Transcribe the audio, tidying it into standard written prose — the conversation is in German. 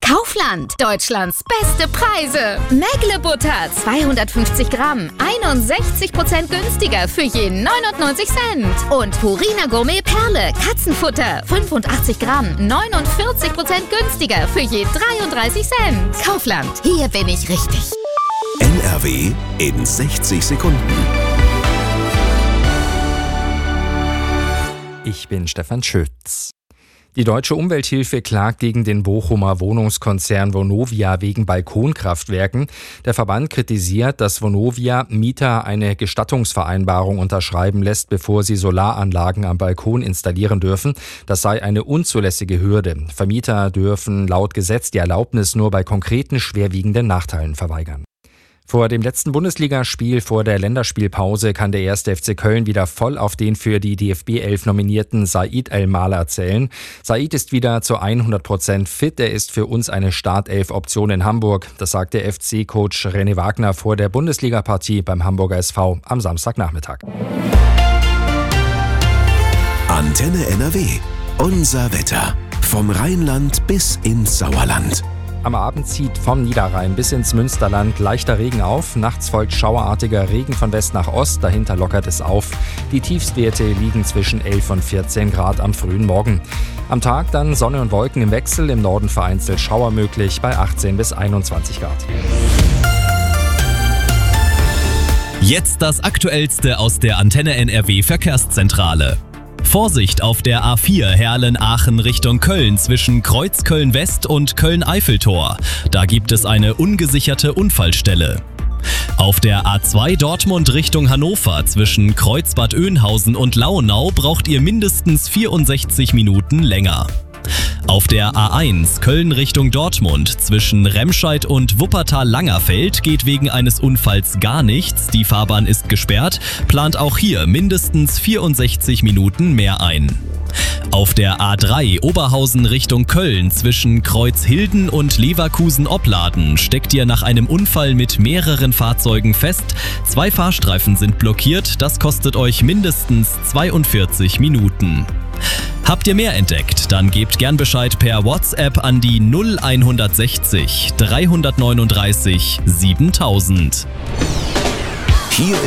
Kaufland, Deutschlands beste Preise. Mägle Butter, 250 Gramm, 61% günstiger für je 99 Cent. Und Purina Gourmet Perle, Katzenfutter, 85 Gramm, 49% günstiger für je 33 Cent. Kaufland, hier bin ich richtig. NRW in 60 Sekunden. Ich bin Stefan Schütz. Die Deutsche Umwelthilfe klagt gegen den Bochumer Wohnungskonzern Vonovia wegen Balkonkraftwerken. Der Verband kritisiert, dass Vonovia Mieter eine Gestattungsvereinbarung unterschreiben lässt, bevor sie Solaranlagen am Balkon installieren dürfen. Das sei eine unzulässige Hürde. Vermieter dürfen laut Gesetz die Erlaubnis nur bei konkreten schwerwiegenden Nachteilen verweigern. Vor dem letzten Bundesligaspiel vor der Länderspielpause kann der 1. FC Köln wieder voll auf den für die DFB 11 nominierten Said El-Maler zählen. Said ist wieder zu 100% fit. Er ist für uns eine Startelf-Option in Hamburg. Das sagte FC-Coach René Wagner vor der Bundesliga-Partie beim Hamburger SV am Samstagnachmittag. Antenne NRW. Unser Wetter. Vom Rheinland bis ins Sauerland. Am Abend zieht vom Niederrhein bis ins Münsterland leichter Regen auf. Nachts folgt schauerartiger Regen von West nach Ost. Dahinter lockert es auf. Die Tiefstwerte liegen zwischen 11 und 14 Grad am frühen Morgen. Am Tag dann Sonne und Wolken im Wechsel. Im Norden vereinzelt Schauer möglich bei 18 bis 21 Grad. Jetzt das Aktuellste aus der Antenne NRW Verkehrszentrale. Vorsicht auf der A4 Herlen-Aachen Richtung Köln zwischen Kreuzköln-West und Köln-Eiffeltor. Da gibt es eine ungesicherte Unfallstelle. Auf der A2 Dortmund Richtung Hannover zwischen Kreuzbad Oeynhausen und Lauenau braucht ihr mindestens 64 Minuten länger. Auf der A1 Köln Richtung Dortmund zwischen Remscheid und Wuppertal-Langerfeld geht wegen eines Unfalls gar nichts. Die Fahrbahn ist gesperrt, plant auch hier mindestens 64 Minuten mehr ein. Auf der A3 Oberhausen Richtung Köln zwischen Kreuzhilden und Leverkusen-Opladen steckt ihr nach einem Unfall mit mehreren Fahrzeugen fest. 2 Fahrstreifen sind blockiert, das kostet euch mindestens 42 Minuten. Habt ihr mehr entdeckt? Dann gebt gern Bescheid per WhatsApp an die 0160 339 7000. Hier